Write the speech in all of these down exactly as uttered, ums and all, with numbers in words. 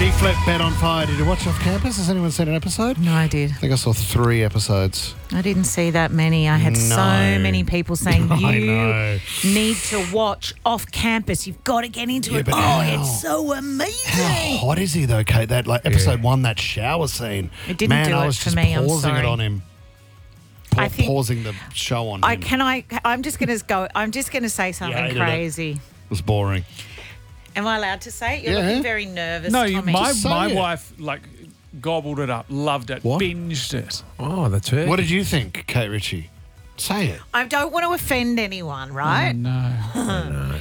She Flip, Bet on Fire. Did you watch Off Campus? Has anyone seen an episode? No, I did. I think I saw three episodes. I didn't see that many. I had No. so many people saying, I you know. need to watch Off Campus. You've got to get into Yeah, it. but Oh, how? it's so amazing. How hot is he though, Kate? That like episode one, that shower scene. It didn't Man, do I it was for just me, I'm pausing it sorry. on him. Pa- I think- pausing the show on I him. can I I'm just going to go I'm just going to say something hated it. crazy. It was boring. Am I allowed to say it? You're Yeah. looking very nervous, No, you, Tommy. my Just say my it. wife like gobbled it up, loved it, What? binged it. Oh, that's it. What did you think, Kate Ritchie? Say it. I don't want to offend anyone, right? No.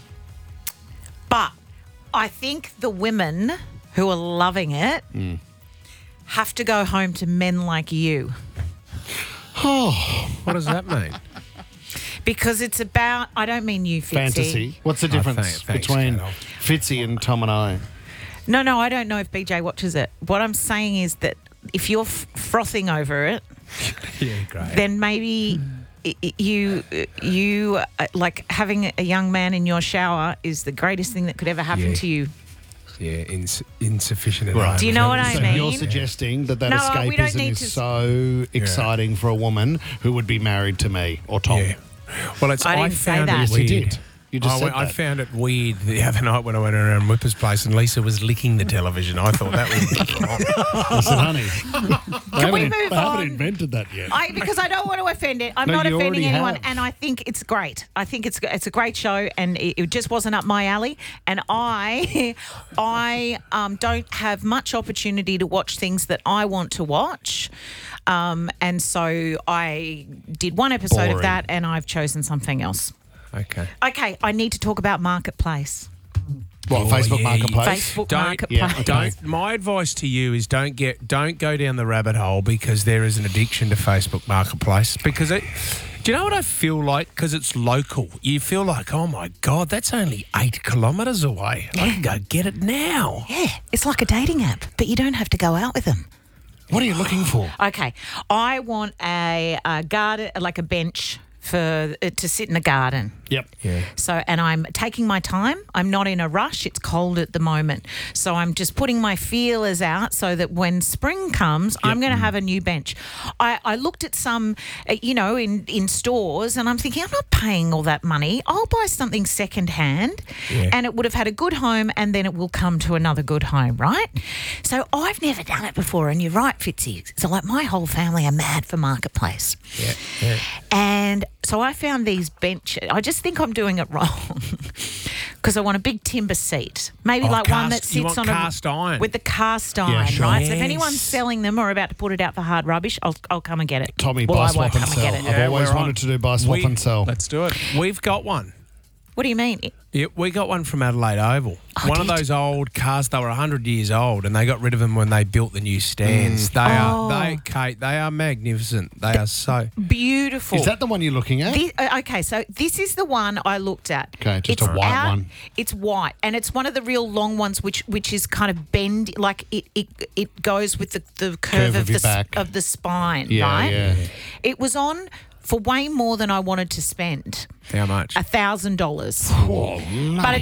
But I think the women who are loving it Mm. have to go home to men like you. Oh, What does that mean? Because it's about, I don't mean you, Fitzy. fantasy. What's the difference thank- thanks, between Carol. Fitzy and Tom and I? No, no, I don't know if B J watches it. What I'm saying is that if you're f- frothing over it, Yeah, great. then maybe i- i- you, you uh, like having a young man in your shower is the greatest thing that could ever happen Yeah. to you. yeah, ins- insufficient. Right. Do you know what I so mean? you're suggesting that that No, we don't escapism need is to- so exciting for a woman who would be married to me or Tom? Yeah. Well, it's I I, didn't say found that. it Yes, you weird. did. You just I, said went- I that. found it weird the other night when I went around Whipper's place and Lisa was licking the television. I thought that was wrong. Listen, honey. I haven't, we in- move I haven't on? invented that yet. I, because I don't want to offend it. I'm No, not you offending already anyone, have. and I think it's great. I think it's it's a great show, and it, it just wasn't up my alley. And I, I um, don't have much opportunity to watch things that I want to watch, um, and so I did one episode Boring. of that, and I've chosen something else. Okay. Okay, I need to talk about Marketplace. What, Oh, Facebook yeah. Marketplace? Facebook Don't- Marketplace. yeah, okay. Don't. My advice to you is don't get don't go down the rabbit hole because there is an addiction to Facebook Marketplace. Because it, do you know what I feel like? Because it's local. You feel like, oh my god, that's only eight kilometres away. I can go get it now. Yeah, it's like a dating app, but you don't have to go out with them. What are you looking for? Okay, I want a, a garden, like a bench for uh, to sit in a garden. Yep. Yeah. So, and I'm taking my time. I'm not in a rush. It's cold at the moment. So I'm just putting my feelers out so that when spring comes, I'm going to have a new bench. I, I looked at some, uh, you know, in, in stores and I'm thinking, I'm not paying all that money. I'll buy something secondhand Yeah. and it would have had a good home and then it will come to another good home, right? So I've never done it before. And you're right, Fitzy. So like my whole family are mad for Marketplace. Yeah. Yeah. And so I found these benches. I just think I'm doing it wrong because I want a big timber seat, maybe Oh, like one that cast- you sits want on cast a iron. with the cast iron, sure. right? So if Yes. anyone's selling them or about to put it out for hard rubbish, I'll I'll come and get it. Tommy, well, buy, I swap won't and come sell. and get it. I've Yeah, always we're wanted on. to do buy, swap We- and sell. Let's do it. We've got one. What do you mean? Yeah, we got one from Adelaide Oval. Oh, one of did those old cars. They were one hundred years old, and they got rid of them when they built the new stands. They Oh. are, they, Kate, they are magnificent. They are so. Beautiful. Is that the one you're looking at? This, uh, okay, so this is the one I looked at. Okay, just It's a white out- one. It's white, and it's one of the real long ones, which which is kind of bend, like it it, it goes with the, the curve, Curve of, of your the s- back. of the spine, Yeah, right? yeah. It was on for way more than I wanted to spend. How much? A thousand dollars. Oh, But